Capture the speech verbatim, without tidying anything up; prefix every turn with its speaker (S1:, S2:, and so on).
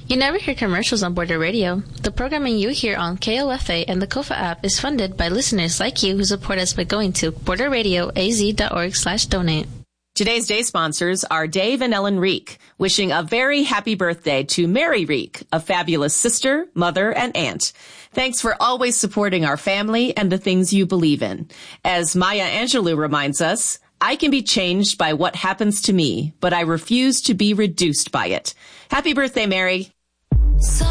S1: You never hear commercials on Border Radio. The programming you hear on K O F A and the Kofa app is funded by listeners like you who support us by going to border radio a z dot org slash donate.
S2: Today's day sponsors are Dave and Ellen Reek, wishing a very happy birthday to Mary Reek, a fabulous sister, mother, and aunt. Thanks for always supporting our family and the things you believe in. As Maya Angelou reminds us, I can be changed by what happens to me, but I refuse to be reduced by it. Happy birthday, Mary.
S3: So